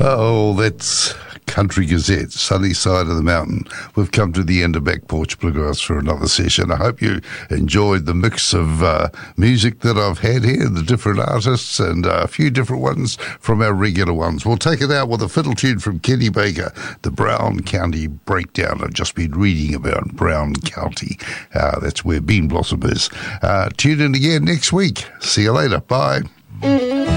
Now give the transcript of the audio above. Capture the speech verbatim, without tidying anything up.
Oh, that's Country Gazette, Sunny Side of the Mountain. We've come to the end of Back Porch Bluegrass for another session. I hope you enjoyed the mix of uh, music that I've had here, the different artists, and uh, a few different ones from our regular ones. We'll take it out with a fiddle tune from Kenny Baker, the Brown County Breakdown. I've just been reading about Brown County. Uh, that's where Bean Blossom is. Uh, tune in again next week. See you later. Bye.